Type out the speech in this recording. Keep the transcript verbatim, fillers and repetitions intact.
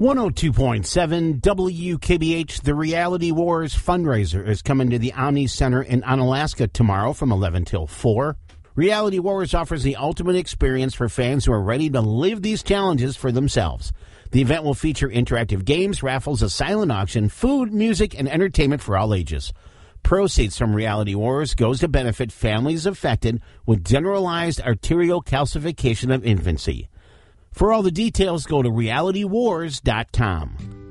one oh two point seven W K B H, the Reality Wars fundraiser is coming to the Omni Center in Onalaska tomorrow from eleven till four. Reality Wars offers the ultimate experience for fans who are ready to live these challenges for themselves. The event will feature interactive games, raffles, a silent auction, food, music, and entertainment for all ages. Proceeds from Reality Wars goes to benefit families affected with generalized arterial calcification of infancy. For all the details, go to reality wars dot com.